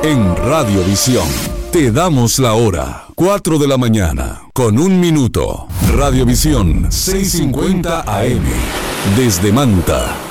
En Radiovisión te damos la hora, 4 de la mañana, con 1 minuto. Radiovisión 650 AM, desde Manta.